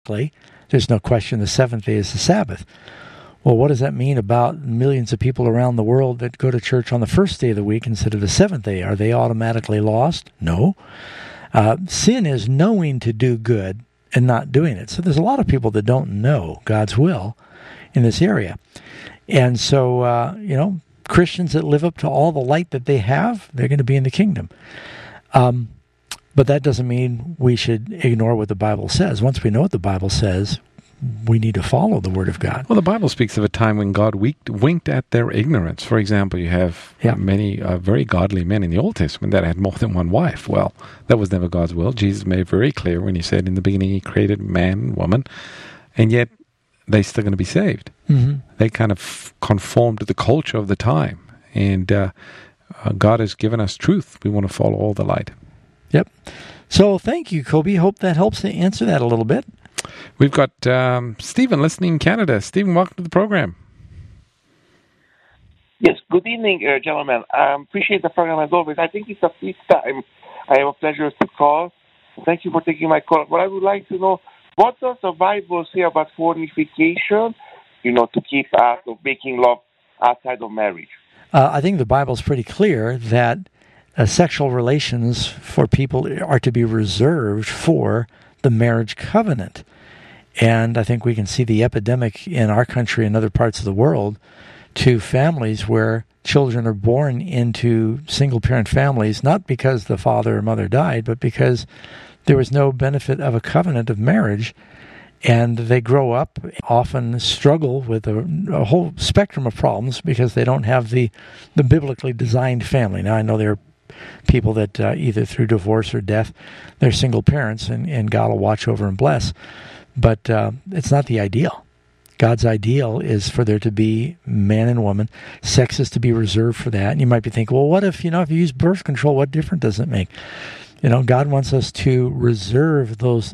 There's no question the seventh day is the Sabbath. Well, what does that mean about millions of people around the world that go to church on the first day of the week instead of the seventh day? Are they automatically lost? No. Sin is knowing to do good and not doing it. So there's a lot of people that don't know God's will in this area. And so, Christians that live up to all the light that they have, they're going to be in the kingdom. But that doesn't mean we should ignore what the Bible says. Once we know what the Bible says, we need to follow the Word of God. Well, the Bible speaks of a time when God winked at their ignorance. For example, you have many very godly men in the Old Testament that had more than one wife. Well, that was never God's will. Jesus made it very clear when he said in the beginning he created man and woman, and yet they're still going to be saved. Mm-hmm. They kind of conform to the culture of the time. And God has given us truth. We want to follow all the light. Yep. So thank you, Kobe. Hope that helps to answer that a little bit. We've got Stephen listening in Canada. Stephen, welcome to the program. Yes, good evening, gentlemen. Appreciate the program as always. I think it's the fifth time I have a pleasure to call. Thank you for taking my call. What I would like to know, what does the Bible say about fornication, to keep out of making love outside of marriage? I think the Bible's pretty clear that sexual relations for people are to be reserved for the marriage covenant. And I think we can see the epidemic in our country and other parts of the world to families where children are born into single-parent families, not because the father or mother died, but because there was no benefit of a covenant of marriage. And they grow up, often struggle with a whole spectrum of problems because they don't have the biblically designed family. Now, I know there are people that either through divorce or death, they're single parents, and God will watch over and bless. But it's not the ideal. God's ideal is for there to be man and woman. Sex is to be reserved for that. And you might be thinking, well, what if you use birth control, what difference does it make? God wants us to reserve those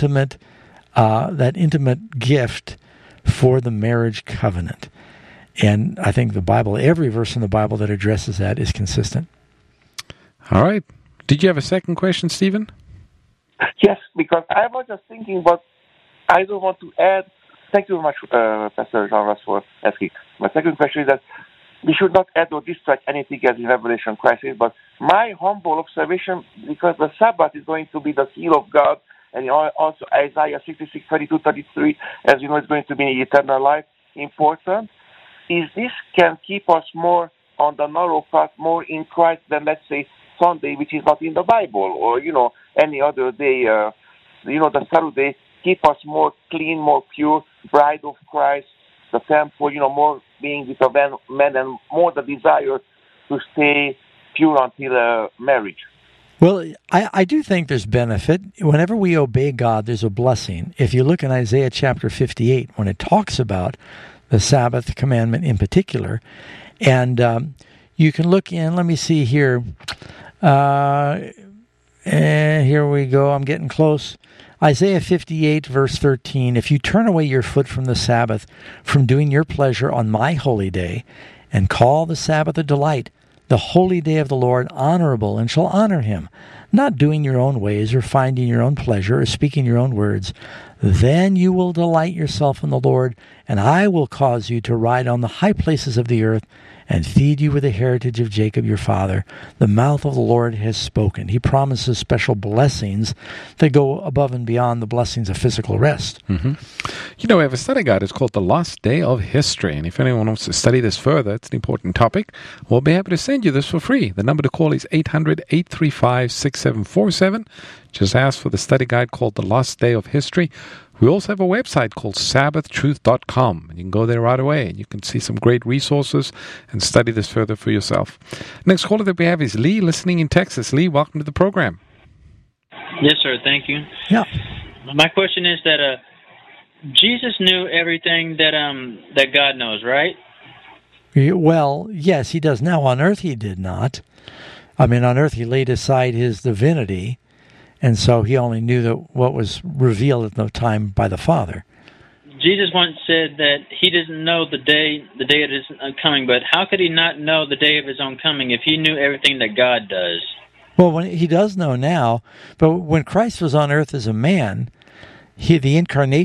that intimate gift for the marriage covenant. And I think the Bible, every verse in the Bible that addresses that is consistent. All right. Did you have a second question, Stephen? Yes, because I was just thinking, but I don't want to add. Thank you very much, Pastor Jean Ross, for asking. My second question is that we should not add or distract anything as in Revelation crisis, but my humble observation, because the Sabbath is going to be the seal of God, and also Isaiah 66, 32, 33, as you know, it's going to be eternal life, important, is this can keep us more on the narrow path, more in Christ than, let's say, Sunday, which is not in the Bible, or, any other day, the Saturday, keep us more clean, more pure, bride of Christ, the temple, more being with a man and more the desire to stay pure until marriage. Well, I do think there's benefit. Whenever we obey God, there's a blessing. If you look in Isaiah chapter 58, when it talks about the Sabbath commandment in particular, and you can look in, let me see here. Here we go. I'm getting close. Isaiah 58, verse 13, if you turn away your foot from the Sabbath, from doing your pleasure on my holy day, and call the Sabbath a delight, the holy day of the Lord honorable, and shall honor him, not doing your own ways, or finding your own pleasure, or speaking your own words, then you will delight yourself in the Lord, and I will cause you to ride on the high places of the earth, and feed you with the heritage of Jacob your father. The mouth of the Lord has spoken. He promises special blessings that go above and beyond the blessings of physical rest. Mm-hmm. We have a study guide. It's called The Lost Day of History. And if anyone wants to study this further, it's an important topic. We'll be happy to send you this for free. The number to call is 800-835-6747. Just ask for the study guide called The Lost Day of History. We also have a website called sabbathtruth.com. You can go there right away, and you can see some great resources and study this further for yourself. Next caller that we have is Lee, listening in Texas. Lee, welcome to the program. Yes, sir. Thank you. Yeah. My question is that Jesus knew everything that God knows, right? Well, yes, he does. Now, on earth, he did not. On earth, he laid aside his divinity, and so he only knew what was revealed at the time by the Father. Jesus once said that he doesn't know the day of his coming, but how could he not know the day of his own coming if he knew everything that God does? Well, he does know now, but when Christ was on earth as a man, the incarnation